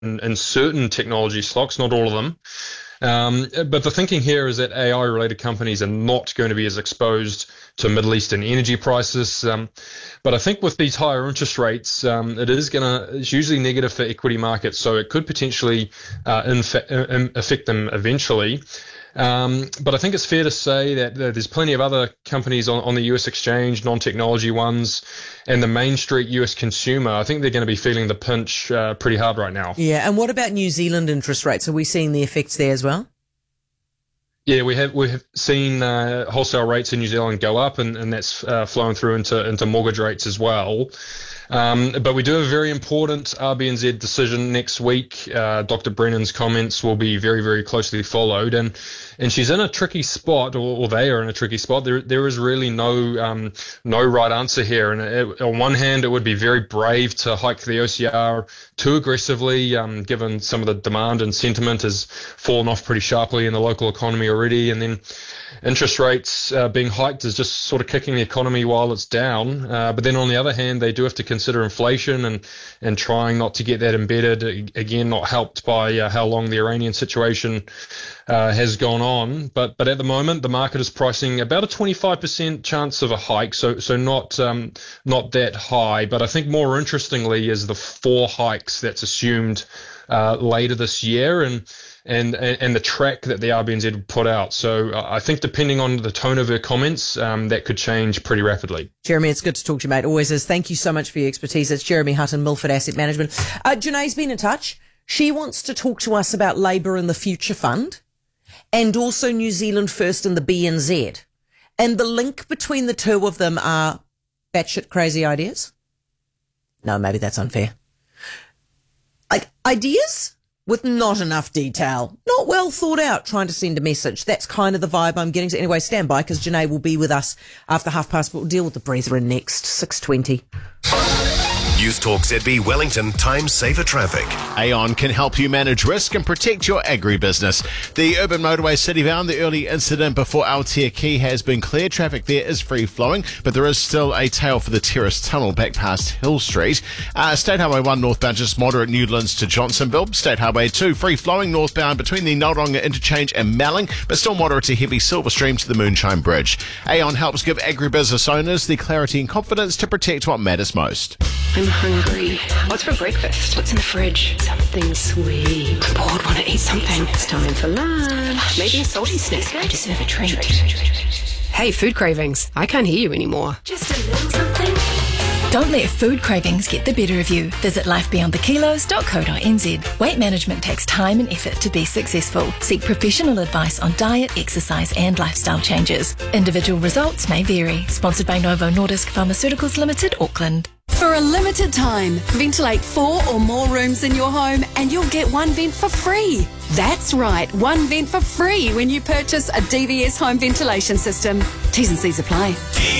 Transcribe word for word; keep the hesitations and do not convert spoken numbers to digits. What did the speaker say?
in, in certain technology stocks, not all of them. Um, but the thinking here is that A I-related companies are not going to be as exposed to Middle Eastern energy prices. Um, but I think with these higher interest rates, um, it is going to, it's usually negative for equity markets, so it could potentially uh, infa- affect them eventually. Um, but I think it's fair to say that uh, there's plenty of other companies on, on the U S exchange, non-technology ones, and the Main Street U S consumer. I think they're going to be feeling the pinch uh, pretty hard right now. Yeah, and what about New Zealand interest rates? Are we seeing the effects there as well? Yeah, we have we have seen uh, wholesale rates in New Zealand go up, and, and that's uh, flowing through into into mortgage rates as well. Um, but we do have a very important R B N Z decision next week. Uh, Doctor Brennan's comments will be very, very closely followed, and and she's in a tricky spot, or, or they are in a tricky spot. There there is really no um, no right answer here. And it, on one hand, it would be very brave to hike the O C R too aggressively, um, given some of the demand and sentiment has fallen off pretty sharply in the local economy already, and then interest rates uh, being hiked is just sort of kicking the economy while it's down. Uh, but then on the other hand, they do have to consider inflation and, and trying not to get that embedded. Again, not helped by uh, how long the Iranian situation uh, has gone on. But but at the moment, the market is pricing about a twenty-five percent chance of a hike, so so not um, not that high. But I think more interestingly is the four hikes that's assumed uh, later this year, and And, and the track that the R B N Z put out. So I think depending on the tone of her comments, um, that could change pretty rapidly. Jeremy, it's good to talk to you, mate. Always is. Thank you so much for your expertise. It's Jeremy Hutton, Milford Asset Management. Uh, Janae's been in touch. She wants to talk to us about Labour and the Future Fund, and also New Zealand First and the B N Z. And the link between the two of them are batshit crazy ideas. No, maybe that's unfair. Like, ideas with not enough detail, not well thought out, trying to send a message. That's kind of the vibe I'm getting. So anyway, stand by, because Janae will be with us after half past, but we'll deal with the breather in next, six twenty. News Talk Z B Wellington, time saver traffic. Aon can help you manage risk and protect your agribusiness. The urban motorway City Bound, the early incident before Aotea Quay has been cleared. Traffic there is free flowing, but there is still a tail for the Terrace Tunnel back past Hill Street. Uh, State Highway one northbound just moderate Newlands to Johnsonville. State Highway two free flowing northbound between the Noronga Interchange and Malling, but still moderate to heavy Silverstream to the Moonshine Bridge. Aon helps give agribusiness owners the clarity and confidence to protect what matters most. I'm hungry. What's for breakfast? What's in the fridge? Something sweet. I'm bored, want to eat something. It's time for lunch. Maybe a salty snack. I deserve a treat. Hey, food cravings. I can't hear you anymore. Just a little something. Don't let food cravings get the better of you. Visit life beyond the kilos dot co dot n z. Weight management takes time and effort to be successful. Seek professional advice on diet, exercise and lifestyle changes. Individual results may vary. Sponsored by Novo Nordisk Pharmaceuticals Limited, Auckland. For a limited time, ventilate four or more rooms in your home and you'll get one vent for free. That's right, one vent for free when you purchase a D V S home ventilation system. T's and C's apply.